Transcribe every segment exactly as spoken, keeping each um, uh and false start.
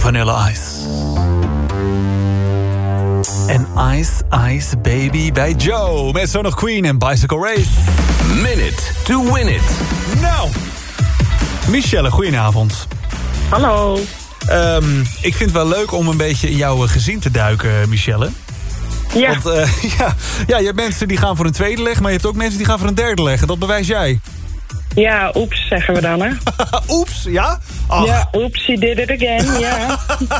Vanilla Ice. En Ice Ice Baby bij Joe. Met zo nog Queen en Bicycle Race. Minute to win it. Nou, Michelle, goedenavond. Hallo. Um, ik vind het wel leuk om een beetje in jouw gezin te duiken, Michelle. Ja. Want uh, ja, ja, je hebt mensen die gaan voor een tweede leg, maar je hebt ook mensen die gaan voor een derde leg. Dat bewijs jij. Ja, oeps, zeggen we dan, hè? Oeps, ja? Ach. Ja, oeps, he did it again, ja.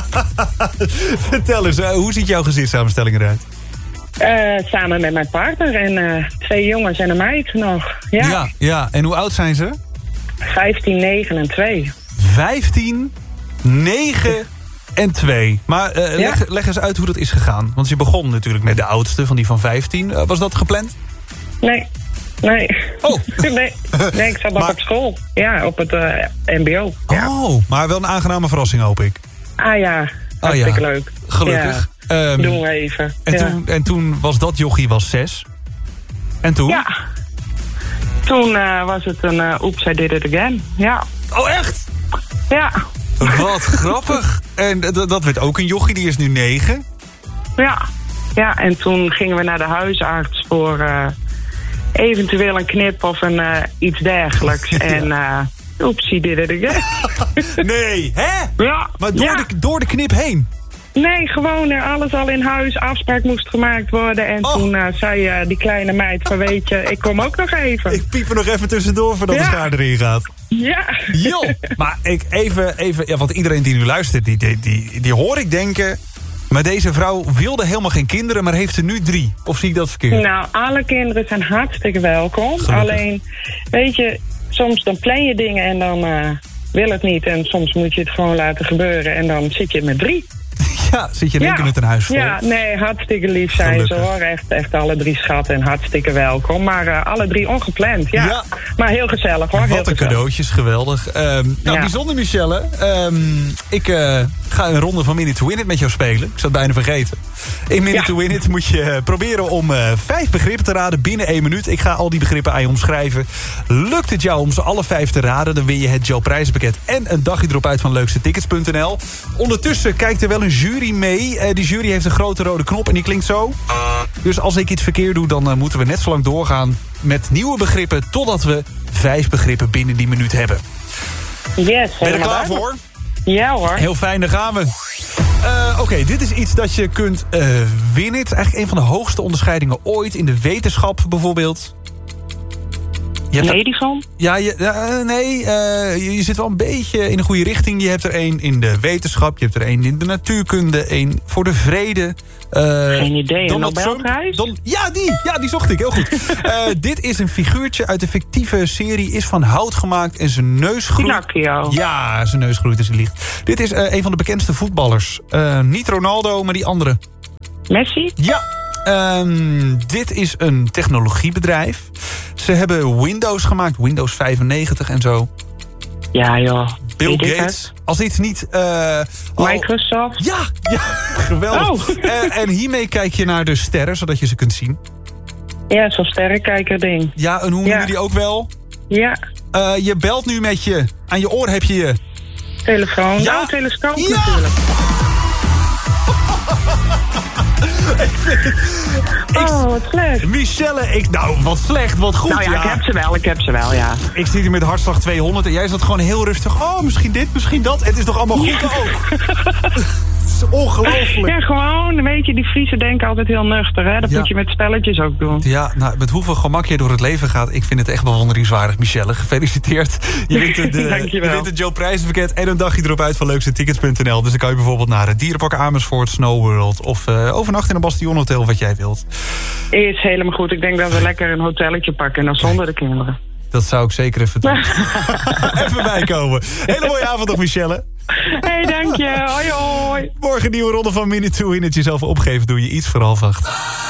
Vertel eens, uh, hoe ziet jouw gezinssamenstelling eruit? Uh, samen met mijn partner en uh, twee jongens en een meid nog. Ja. ja, ja. En hoe oud zijn ze? vijftien, negen en twee. vijftien, negen en twee. Maar uh, ja. leg, leg eens uit hoe dat is gegaan. Want je begon natuurlijk met de oudste van die van vijftien. Uh, was dat gepland? Nee. Nee. Oh. nee. nee, ik zat nog maar... op school. Ja, op het uh, mbo. Ja. Oh, maar wel een aangename verrassing, hoop ik. Ah ja, hartstikke oh, ja. leuk. Gelukkig. Ja. Um, Doen we even. En, ja. toen, en toen was dat jochie was zes. En toen? Ja. Toen uh, was het een uh, oeps, I did it again. Ja. Oh, echt? Ja. Wat grappig. En d- dat werd ook een jochie, die is nu negen. Ja. Ja, en toen gingen we naar de huisarts voor... Uh, eventueel een knip of een uh, iets dergelijks. Ja. En uh, oepsie, did it again. Nee, hè? Ja. Maar door, ja. de, door de knip heen? Nee, gewoon uh, alles al in huis. Afspraak moest gemaakt worden. En oh. toen uh, zei uh, die kleine meid van weet je, ik kom ook nog even. Ik piep er nog even tussendoor voordat ja. de schaar erin gaat. Ja. Jo, maar ik even, even ja, want iedereen die nu luistert, die, die, die, die hoor ik denken... Maar deze vrouw wilde helemaal geen kinderen, maar heeft er nu drie. Of zie ik dat verkeerd? Nou, alle kinderen zijn hartstikke welkom. Gelukkig. Alleen, weet je, soms dan plan je dingen en dan uh, wil het niet. En soms moet je het gewoon laten gebeuren en dan zit je met drie. Ja, zit je in één keer met een huis vol. Ja, nee, hartstikke lief zijn Gelukkig. ze hoor. Echt, echt alle drie schatten en hartstikke welkom. Maar uh, alle drie ongepland, ja. ja. Maar heel gezellig hoor. Wat heel een gezellig. cadeautjes, geweldig. Um, nou, ja. bijzonder Michelle. Um, ik uh, ga een ronde van Minute to Win It met jou spelen. Ik zou het bijna vergeten. In Minute ja. to Win It moet je proberen om uh, vijf begrippen te raden binnen één minuut. Ik ga al die begrippen aan je omschrijven. Lukt het jou om ze alle vijf te raden, dan win je het Joe prijzenpakket en een dagje erop uit van leukste tickets punt n l. Ondertussen kijkt er wel een jury mee. Uh, die jury heeft een grote rode knop en die klinkt zo. Dus als ik iets verkeerd doe, dan uh, moeten we net zo lang doorgaan met nieuwe begrippen totdat we vijf begrippen binnen die minuut hebben. Yes, ben je er klaar voor? Ja hoor. Heel fijn, daar gaan we. Uh, Oké, okay, dit is iets dat je kunt uh, winnen. Het is eigenlijk een van de hoogste onderscheidingen ooit in de wetenschap bijvoorbeeld. Medicon? Ja, je, uh, nee, uh, je, je zit wel een beetje in de goede richting. Je hebt er één in de wetenschap, je hebt er één in de natuurkunde, één voor de vrede. Uh, Geen idee, een Nobelprijs? Don, ja, die, ja, die zocht ik, heel goed. uh, dit is een figuurtje uit de fictieve serie, is van hout gemaakt en zijn neus groeit. Pinocchio. Ja, zijn neus groeit als hij liegt. Dit is uh, een van de bekendste voetballers. Uh, niet Ronaldo, maar die andere. Messi? Ja. Um, dit is een technologiebedrijf. Ze hebben Windows gemaakt, Windows vijfennegentig en zo. Ja joh. Bill Gates. Als iets niet... Uh, Microsoft? Al... Ja, ja, geweldig. Oh. Uh, en hiermee kijk je naar de sterren, zodat je ze kunt zien. Ja, zo'n sterrenkijker ding. Ja, en hoe noemen ja. die ook wel? Ja. Uh, je belt nu met je... Aan je oor heb je je... Telefoon. Ja. Oh, telescoop ja. natuurlijk. ik vind het, oh, wat slecht. Michelle, ik, nou, wat slecht, wat goed. Nou ja, ja, ik heb ze wel, ik heb ze wel, ja. Ik zit hier met hartslag tweehonderd en jij zat gewoon heel rustig. Oh, misschien dit, misschien dat. Het is toch allemaal goed ja. ook? Het is ongelooflijk. Ja, gewoon, weet je, die Friesen denken altijd heel nuchter, hè. Dat ja. moet je met spelletjes ook doen. Ja, nou, met hoeveel gemak je door het leven gaat, ik vind het echt bewonderingswaardig, Michelle. Gefeliciteerd. Je wint de, de, je wint het Joe prijzenpakket en een dagje erop uit van leukste tickets punt n l. Dus dan kan je bijvoorbeeld naar het Dierenpark Amersfoort, Snow World of uh, overnachten in een Bastion Hotel, wat jij wilt. Is helemaal goed. Ik denk dat we lekker een hotelletje pakken en dan zonder de kinderen. Dat zou ik zeker even doen. Even bijkomen. Hele mooie avond nog, Michelle. Hey, dank je. Hoi, hoi. Morgen een nieuwe ronde van Minute to Win It. Jezelf opgeven doe je iets voor half acht.